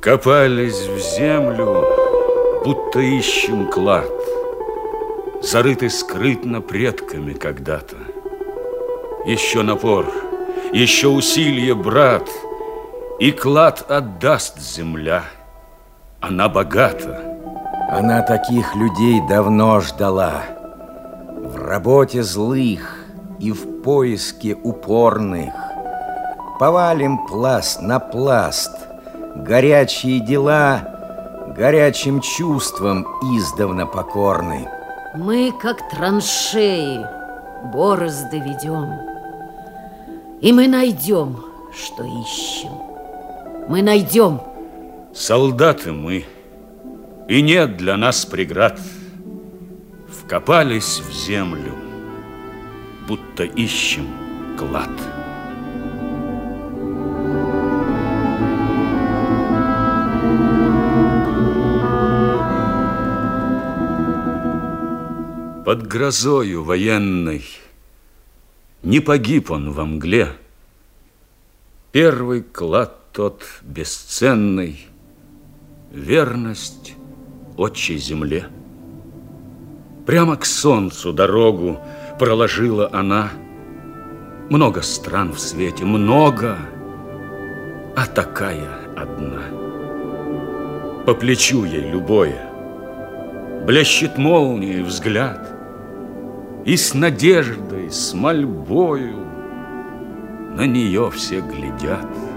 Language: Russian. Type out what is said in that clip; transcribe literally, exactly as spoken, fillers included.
Копались в землю, будто ищем клад, зарытый скрытно предками когда-то. Еще напор, еще усилие, брат, и клад отдаст земля. Она богата. Она таких людей давно ждала. В работе злых и в поиске упорных. Повалим пласт на пласт, горячие дела горячим чувствам издавна покорны. Мы, как траншеи, борозды ведем, и мы найдем, что ищем. Мы найдем. Солдаты мы, и нет для нас преград. Вкопались в землю, будто ищем клад. Под грозою военной не погиб он во мгле. Первый клад тот бесценный, верность отчей земле. Прямо к солнцу дорогу проложила она. Много стран в свете, много, а такая одна. По плечу ей любое, блещет молнией взгляд, и с надеждой, с мольбою на нее все глядят.